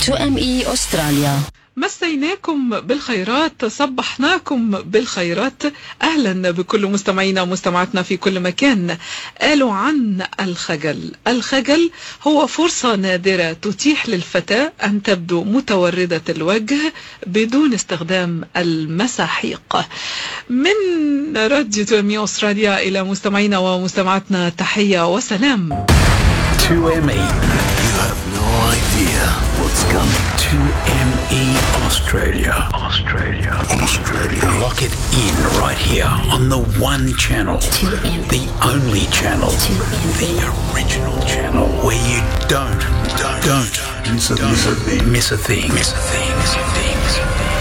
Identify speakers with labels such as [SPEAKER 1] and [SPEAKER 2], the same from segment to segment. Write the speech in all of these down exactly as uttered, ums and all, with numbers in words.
[SPEAKER 1] تو إم إي أستراليا.
[SPEAKER 2] مسيناكم بالخيرات، صبحناكم بالخيرات. أهلا بكل مستمعينا ومستمعاتنا في كل مكان. قالوا عن الخجل. الخجل هو فرصة نادرة تتيح للفتاة أن تبدو متوردة الوجه بدون استخدام المساحيق. من راديو تو إم إي أستراليا إلى مستمعينا ومستمعاتنا تحية وسلام.
[SPEAKER 3] تو إم إي. You have no idea what's coming. تو إم إي Australia. Australia. Australia. Lock it in right here on the one channel. two M E. The only channel. two M E. The original channel where you don't, don't, don't miss a, miss a thing. Miss a thing. Miss a thing. Miss a thing. Miss a thing.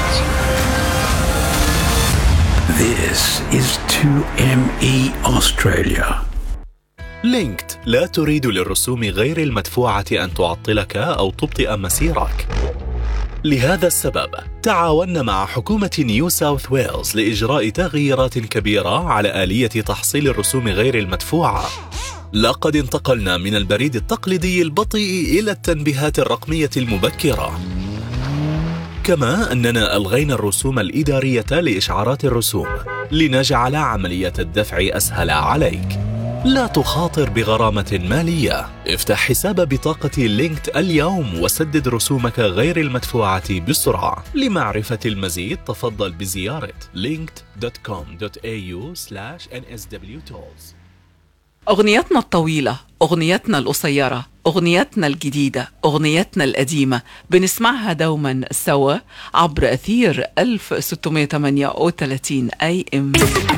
[SPEAKER 3] This is two M E Australia.
[SPEAKER 4] لينكد لا تريد للرسوم غير المدفوعة أن تعطلك أو تبطئ مسيرك. لهذا السبب تعاوننا مع حكومة نيو ساوث ويلز لإجراء تغييرات كبيرة على آلية تحصيل الرسوم غير المدفوعة. لقد انتقلنا من البريد التقليدي البطيء إلى التنبيهات الرقمية المبكرة. كما أننا ألغينا الرسوم الإدارية لإشعارات الرسوم لنجعل عملية الدفع أسهل عليك. لا تخاطر بغرامة مالية. افتح حساب بطاقة لينكد اليوم وسدد رسومك غير المدفوعة بسرعة. لمعرفة المزيد تفضل بزيارة لينكد دوت كوم دوت إيه يو سلاش إن إس دبليو تولز.
[SPEAKER 2] أغنيتنا الطويلة، أغنيتنا القصيرة، أغنيتنا الجديدة، أغنيتنا القديمة بنسمعها دوما سوا عبر أثير ألف وستمائة وثمانية وثلاثين أي إم.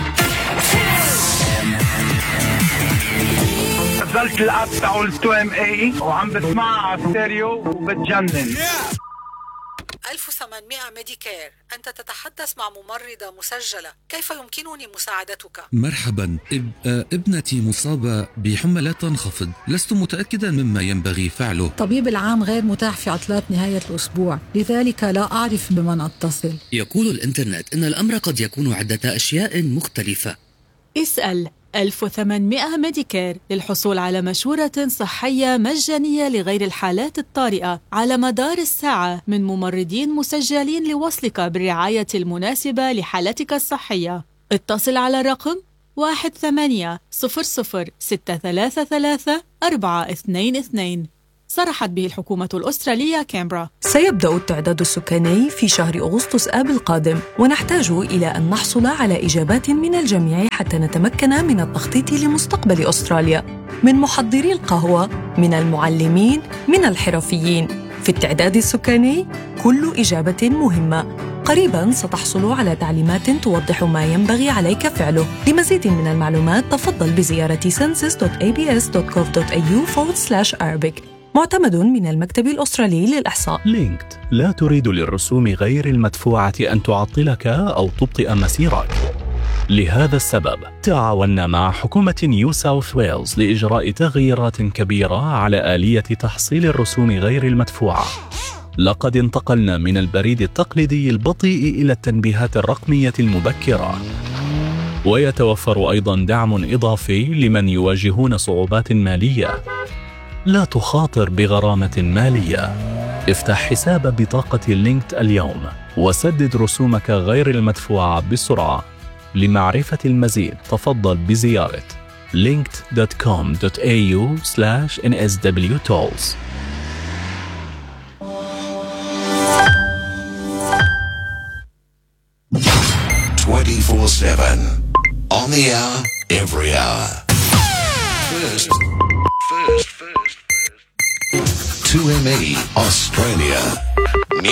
[SPEAKER 5] نزلت الاب تاع تو إم إي وعم بسمعها على ستيريو وبتجنن.
[SPEAKER 6] ألف وثمانمائة ميديكير. أنت تتحدث مع ممرضة مسجلة، كيف يمكنني مساعدتك؟
[SPEAKER 7] مرحبا. إب... ابنتي مصابة بحمى لا تنخفض، لست متأكدا مما ينبغي فعله.
[SPEAKER 8] طبيب العام غير متاح في عطلات نهاية الأسبوع، لذلك لا أعرف بمن أتصل.
[SPEAKER 9] يقول الإنترنت إن الأمر قد يكون عدة أشياء مختلفة.
[SPEAKER 10] اسأل ألف وثمانمائة ميديكير للحصول على مشورة صحية مجانية لغير الحالات الطارئة على مدار الساعة من ممرضين مسجلين لوصلك بالرعاية المناسبة لحالتك الصحية. اتصل على رقم واحد ثمانية صفر صفر ستة ثلاثة ثلاثة أربعة اثنين اثنين. صرحت به الحكومة الأسترالية كامبرا.
[SPEAKER 11] سيبدأ التعداد السكاني في شهر أغسطس آب القادم، ونحتاج إلى أن نحصل على إجابات من الجميع حتى نتمكن من التخطيط لمستقبل أستراليا، من محضري القهوة، من المعلمين، من الحرفيين. في التعداد السكاني كل إجابة مهمة. قريباً ستحصل على تعليمات توضح ما ينبغي عليك فعله. لمزيد من المعلومات تفضل بزيارة census دوت إيه بي إس دوت كوف دوت إيه يو forward slash Arabic. معتمد من المكتب الأسترالي للإحصاء.
[SPEAKER 4] لينكد لا تريد للرسوم غير المدفوعة أن تعطلك أو تبطئ مسيرك. لهذا السبب تعاوننا مع حكومة نيو ساوث ويلز لإجراء تغييرات كبيرة على آلية تحصيل الرسوم غير المدفوعة. لقد انتقلنا من البريد التقليدي البطيء إلى التنبيهات الرقمية المبكرة. ويتوفر أيضاً دعم إضافي لمن يواجهون صعوبات مالية. لا تخاطر بغرامة مالية. افتح حساب بطاقة لينكد اليوم وسدد رسومك غير المدفوعة بسرعة. لمعرفة المزيد تفضل بزيارة لينكد دوت كوم دوت إيه يو سلاش إن إس دبليو تولز.
[SPEAKER 3] twenty-four seven on the hour, every hour. First, first, first, first. two M E Australia.